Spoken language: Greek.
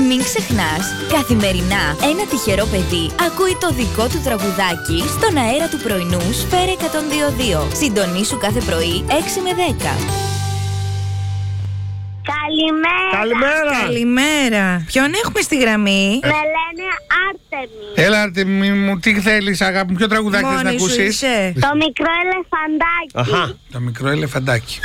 Μην ξεχνάς, καθημερινά ένα τυχερό παιδί ακούει το δικό του τραγουδάκι στον αέρα του πρωινού Σφαίρα 102.2. Συντονίσου κάθε πρωί 6 με 10. Καλημέρα. Καλημέρα. Καλημέρα. Ποιον έχουμε στη γραμμή? Με λένε Άρτεμι. Έλα, Αρτεμή μου, τι θέλεις, αγάπη μου, ποιο τραγουδάκι θες να Μόνη σου ακούσεις? είσαι? Το μικρό ελεφαντάκι. Αχα. Το μικρό ελεφαντάκι.